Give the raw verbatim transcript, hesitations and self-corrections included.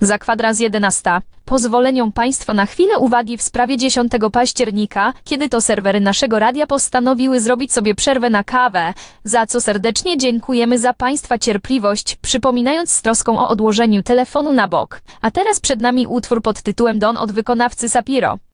Za kwadras jedenasta. Pozwolenią Państwo na chwilę uwagi w sprawie dziesiątego października, kiedy to serwery naszego radia postanowiły zrobić sobie przerwę na kawę, za co serdecznie dziękujemy za Państwa cierpliwość, przypominając z troską o odłożeniu telefonu na bok. A teraz przed nami utwór pod tytułem Don od wykonawcy Sapiro.